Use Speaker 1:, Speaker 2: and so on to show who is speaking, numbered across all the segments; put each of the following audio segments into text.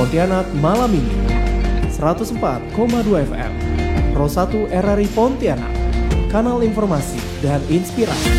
Speaker 1: Pontianak malam ini. 104,2 FM Pro 1 RRI Pontianak, kanal informasi dan inspirasi.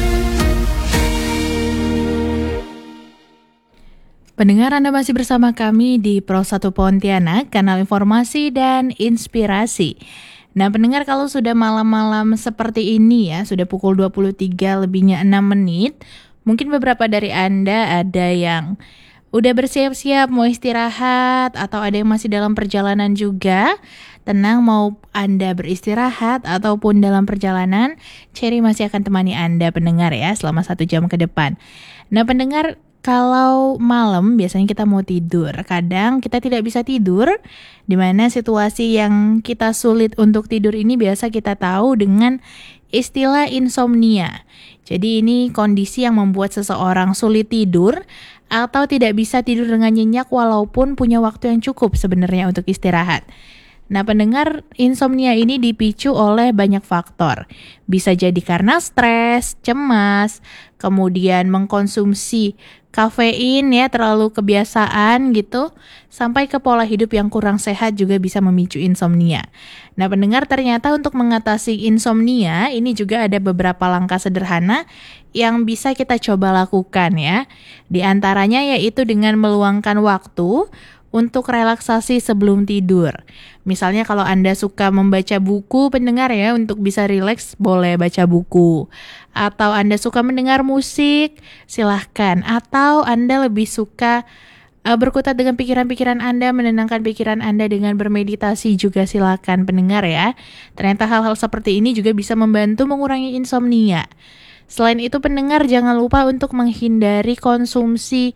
Speaker 2: Pendengar, Anda masih bersama kami di Pro 1 Pontianak, kanal informasi dan inspirasi. Nah, pendengar, kalau sudah malam-malam seperti ini ya, sudah pukul 23 lebihnya 6 menit, mungkin beberapa dari Anda ada yang udah bersiap-siap mau istirahat, atau ada yang masih dalam perjalanan juga. Tenang, mau Anda beristirahat ataupun dalam perjalanan, Cherry masih akan temani Anda pendengar ya selama 1 jam ke depan. Nah, pendengar, kalau malam biasanya kita mau tidur, kadang kita tidak bisa tidur, di mana situasi yang kita sulit untuk tidur ini biasa kita tahu dengan istilah insomnia. Jadi ini kondisi yang membuat seseorang sulit tidur atau tidak bisa tidur dengan nyenyak walaupun punya waktu yang cukup sebenarnya untuk istirahat. Nah, pendengar, insomnia ini dipicu oleh banyak faktor. Bisa jadi karena stres, cemas, kemudian mengkonsumsi kafein ya, terlalu kebiasaan gitu, sampai ke pola hidup yang kurang sehat juga bisa memicu insomnia. Nah, pendengar, ternyata untuk mengatasi insomnia ini juga ada beberapa langkah sederhana yang bisa kita coba lakukan ya. Di antaranya yaitu dengan meluangkan waktu untuk relaksasi sebelum tidur. Misalnya kalau Anda suka membaca buku, pendengar ya, untuk bisa rileks boleh baca buku. Atau Anda suka mendengar musik, silahkan. Atau Anda lebih suka berkutat dengan pikiran-pikiran Anda, menenangkan pikiran Anda dengan bermeditasi juga silahkan, pendengar ya. Ternyata hal-hal seperti ini juga bisa membantu mengurangi insomnia. Selain itu, pendengar, jangan lupa untuk menghindari konsumsi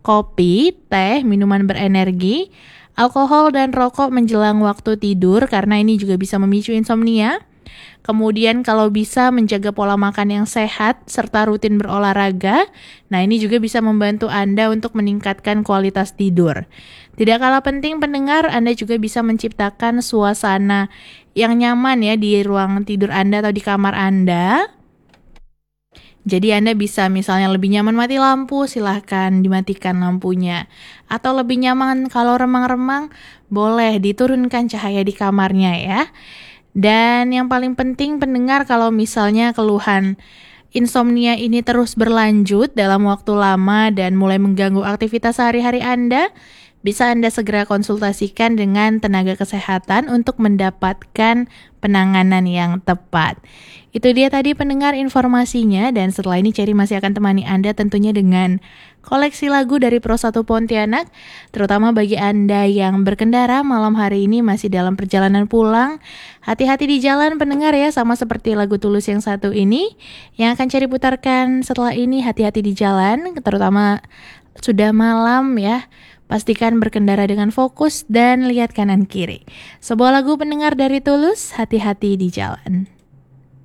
Speaker 2: kopi, teh, minuman berenergi, alkohol, dan rokok menjelang waktu tidur karena ini juga bisa memicu insomnia. Kemudian kalau bisa menjaga pola makan yang sehat serta rutin berolahraga. Nah, ini juga bisa membantu Anda untuk meningkatkan kualitas tidur. Tidak kalah penting, pendengar, Anda juga bisa menciptakan suasana yang nyaman ya di ruang tidur Anda atau di kamar Anda. Jadi Anda bisa misalnya lebih nyaman mati lampu, silahkan dimatikan lampunya. Atau lebih nyaman kalau remang-remang, boleh diturunkan cahaya di kamarnya ya. Dan yang paling penting, pendengar, kalau misalnya keluhan insomnia ini terus berlanjut dalam waktu lama dan mulai mengganggu aktivitas sehari-hari Anda, bisa Anda segera konsultasikan dengan tenaga kesehatan untuk mendapatkan penanganan yang tepat. Itu dia tadi, pendengar, informasinya, dan setelah ini Cherry masih akan temani Anda tentunya dengan koleksi lagu dari Pro 1 Pontianak, terutama bagi Anda yang berkendara malam hari ini masih dalam perjalanan pulang. Hati-hati di jalan, pendengar ya, sama seperti lagu Tulus yang satu ini yang akan Cherry putarkan setelah ini. Hati-hati di jalan, terutama sudah malam ya. Pastikan berkendara dengan fokus dan lihat kanan kiri. Sebuah lagu, pendengar, dari Tulus, Hati-hati di jalan.